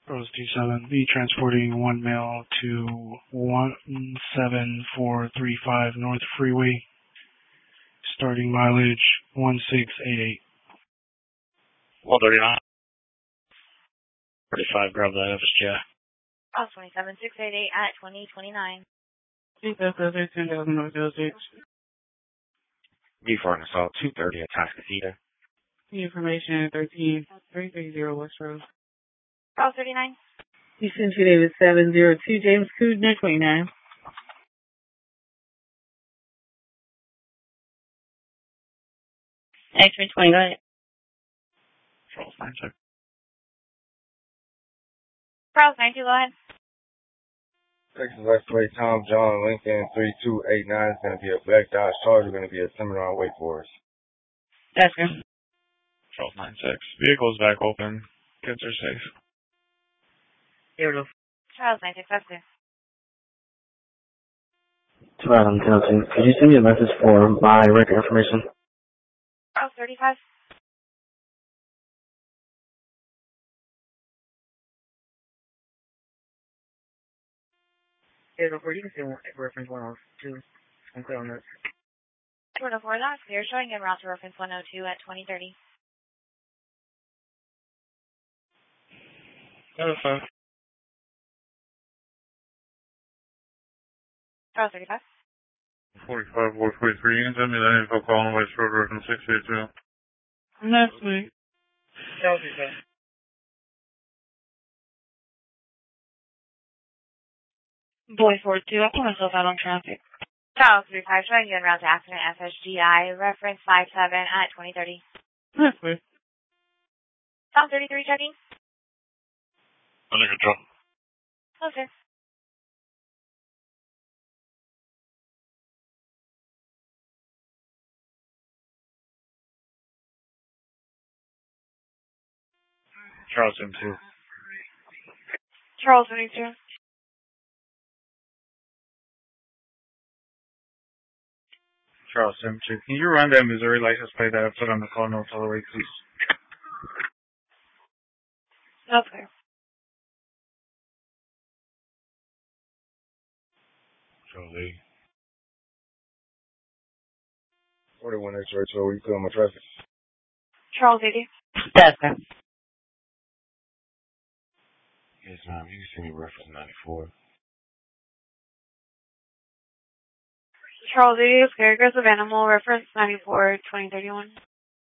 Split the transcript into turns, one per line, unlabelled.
Rose D7, be transporting one male to 17435 North Freeway, starting mileage 1688.
139. 35, grab that FSJ.
Oh, 27688 at 2029.
North LH.
B4 and assault 230 at Tascasita.
Information 13330 West Road.
Oh, 39.
Houston Davis 702 James Kudner 29. X-ray 20, go ahead.
Charles 96.
Charles 92, go ahead.
Texas X-ray Tom John Lincoln 3289 is going to be a black Dodge Charger, going to be a seminar wait for us.
That's good.
Charles 96. Vehicle's back open. Kids are safe.
Here we go.
Charles 96, that's good.
To Adam County, could you send me a message for my record information?
Oh, 35.
Here we go. You can see reference 102. I'm clear on this.
204, that's clear. Showing en route to reference 102 at 2030.
That's fine.
Charles 35.
45, 443. You can send me that info call on West Road reference 682.
Next week.
Charles 35.
Boy 42, I put myself out on traffic.
Charles 35, showing en route to accident FSGI, reference 57 at 2030.
Next week.
Charles 33, checking.
Under control.
Okay.
Charles M2.
Charles 22.
Charles M2. Can you run that Missouri license plate that I put on the call no tolerate, please?
Okay.
Charles 80.
41 X-ray, so where you put on my traffic?
Charles 80.
That's good.
Yes, ma'am. You can send me reference 94.
Charles 80 is aggressive animal, reference 94, 2031.